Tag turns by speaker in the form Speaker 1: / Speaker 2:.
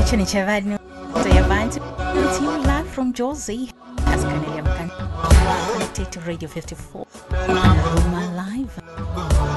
Speaker 1: Chini Chavadno, Zayabantu, team live from Josie, as Canadian connected to Radio 54. My live.